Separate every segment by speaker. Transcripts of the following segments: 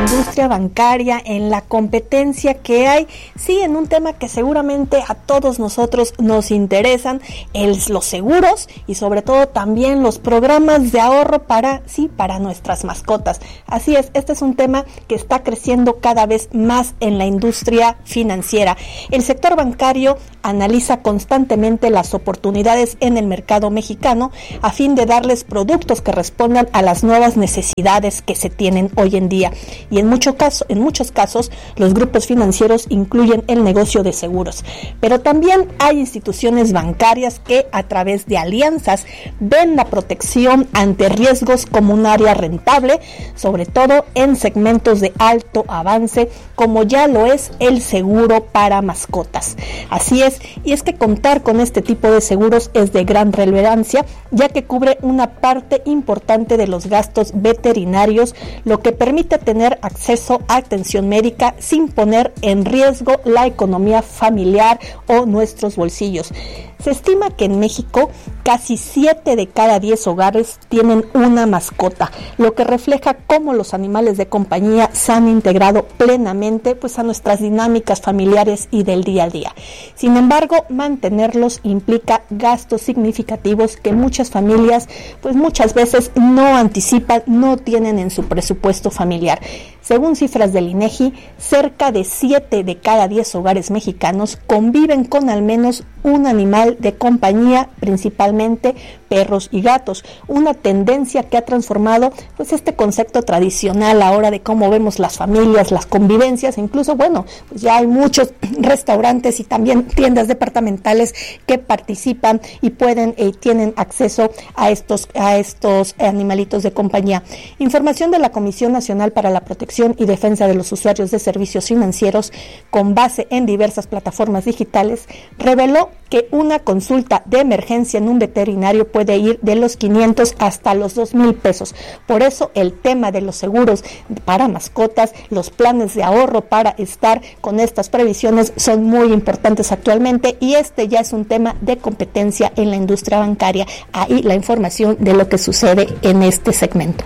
Speaker 1: industria bancaria, en la competencia que hay, sí, en un tema que seguramente a todos nosotros nos interesan, los seguros y sobre todo también los programas de ahorro para nuestras mascotas. Así es, este es un tema que está creciendo cada vez más en la industria financiera. El sector bancario analiza constantemente las oportunidades en el mercado mexicano a fin de darles productos que respondan a las nuevas necesidades que se tienen hoy en día. Y en muchos casos, los grupos financieros incluyen el negocio de seguros. Pero también hay instituciones bancarias que a través de alianzas ven la protección ante riesgos como un área rentable, sobre todo en segmentos de alto avance, como ya lo es el seguro para mascotas. Así es, y es que contar con este tipo de seguros es de gran relevancia, ya que cubre una parte importante de los gastos veterinarios, lo que permite tener acceso a atención médica sin poner en riesgo la economía familiar o nuestros bolsillos. Se estima que en México casi 7 de cada 10 hogares tienen una mascota, lo que refleja cómo los animales de compañía se han integrado plenamente a nuestras dinámicas familiares y del día a día. Sin embargo, mantenerlos implica gastos significativos que muchas familias muchas veces no anticipan, no tienen en su presupuesto familiar. Según cifras del INEGI, cerca de 7 de cada 10 hogares mexicanos conviven con al menos un animal de compañía, principalmente perros y gatos, una tendencia que ha transformado este concepto tradicional ahora de cómo vemos las familias, las convivencias, incluso ya hay muchos restaurantes y también tiendas departamentales que participan y tienen acceso a estos animalitos de compañía. Información de la Comisión Nacional para la Protección y Defensa de los Usuarios de Servicios Financieros, con base en diversas plataformas digitales, reveló que una consulta de emergencia en un veterinario puede ir de los 500 hasta los 2,000 pesos. Por eso el tema de los seguros para mascotas, los planes de ahorro para estar con estas previsiones son muy importantes actualmente, y este ya es un tema de competencia en la industria bancaria. Ahí la información de lo que sucede en este segmento.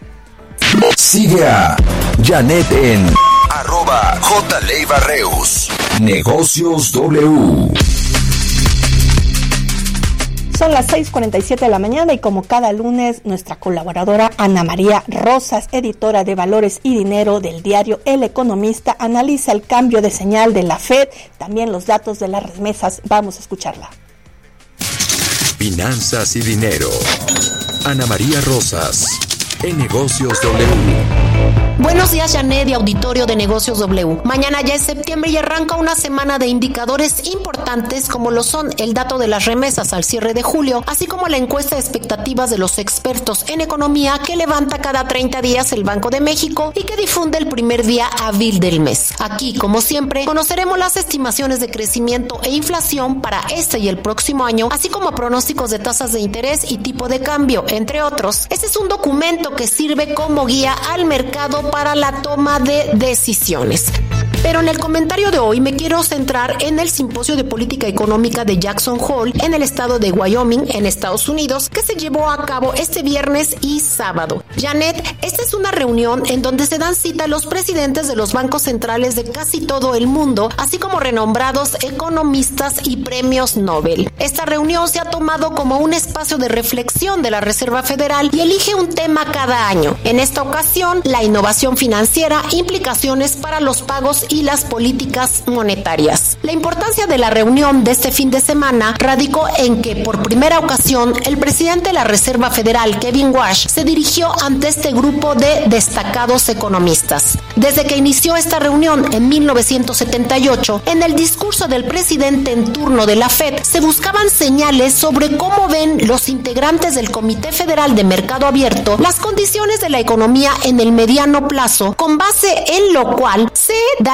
Speaker 2: Sigue a Janet en @JLeibarreus. Negocios W.
Speaker 1: Son las 6:47 de la mañana y como cada lunes, nuestra colaboradora Ana María Rosas, editora de Valores y Dinero del diario El Economista, analiza el cambio de señal de la FED, también los datos de las remesas. Vamos a escucharla.
Speaker 2: Finanzas y dinero. Ana María Rosas, en Negocios W.
Speaker 3: Buenos días, Janet y auditorio de Negocios W. Mañana ya es septiembre y arranca una semana de indicadores importantes como lo son el dato de las remesas al cierre de julio, así como la encuesta de expectativas de los expertos en economía que levanta cada 30 días el Banco de México y que difunde el primer día hábil del mes. Aquí, como siempre, conoceremos las estimaciones de crecimiento e inflación para este y el próximo año, así como pronósticos de tasas de interés y tipo de cambio, entre otros. Este es un documento que sirve como guía al mercado para la toma de decisiones. Pero en el comentario de hoy me quiero centrar en el Simposio de Política Económica de Jackson Hole en el estado de Wyoming, en Estados Unidos, que se llevó a cabo este viernes y sábado. Janet, esta es una reunión en donde se dan cita los presidentes de los bancos centrales de casi todo el mundo, así como renombrados economistas y premios Nobel. Esta reunión se ha tomado como un espacio de reflexión de la Reserva Federal y elige un tema cada año. En esta ocasión, la innovación financiera, implicaciones para los pagos y las políticas monetarias. La importancia de la reunión de este fin de semana radicó en que por primera ocasión el presidente de la Reserva Federal, Kevin Warsh, se dirigió ante este grupo de destacados economistas. Desde que inició esta reunión en 1978, en el discurso del presidente en turno de la FED se buscaban señales sobre cómo ven los integrantes del Comité Federal de Mercado Abierto las condiciones de la economía en el mediano plazo, con base en lo cual se daría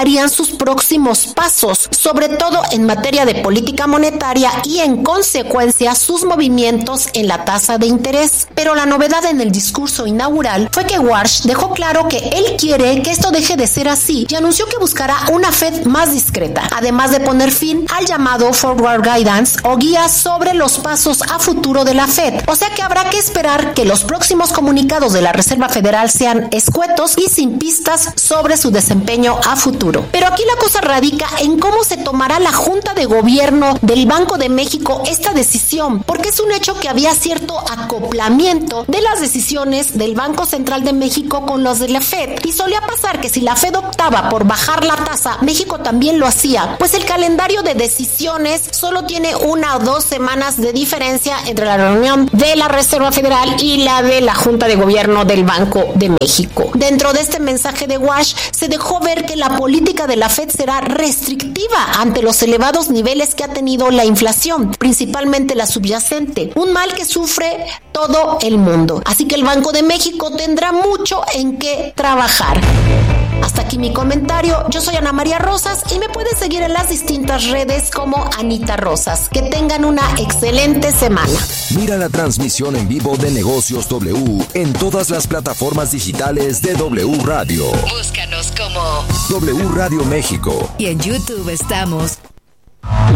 Speaker 3: serían sus próximos pasos, sobre todo en materia de política monetaria y en consecuencia sus movimientos en la tasa de interés. Pero la novedad en el discurso inaugural fue que Warsh dejó claro que él quiere que esto deje de ser así y anunció que buscará una Fed más discreta, además de poner fin al llamado Forward Guidance o guía sobre los pasos a futuro de la Fed. O sea que habrá que esperar que los próximos comunicados de la Reserva Federal sean escuetos y sin pistas sobre su desempeño a futuro. Pero aquí la cosa radica en cómo se tomará la Junta de Gobierno del Banco de México esta decisión, porque es un hecho que había cierto acoplamiento de las decisiones del Banco Central de México con los de la Fed, y solía pasar que si la Fed optaba por bajar la tasa, México también lo hacía, pues el calendario de decisiones solo tiene 1 o 2 semanas de diferencia entre la reunión de la Reserva Federal y la de la Junta de Gobierno del Banco de México. Dentro de este mensaje de Warsh se dejó ver que la política de la Fed será restrictiva ante los elevados niveles que ha tenido la inflación, principalmente la subyacente, un mal que sufre todo el mundo. Así que el Banco de México tendrá mucho en qué trabajar. Hasta aquí mi comentario. Yo soy Ana María Rosas y me puedes seguir en las distintas redes como Anita Rosas. Que tengan una excelente semana.
Speaker 2: Mira la transmisión en vivo de Negocios W en todas las plataformas digitales de W Radio.
Speaker 4: Búscanos como
Speaker 2: W Radio México.
Speaker 4: Y en YouTube estamos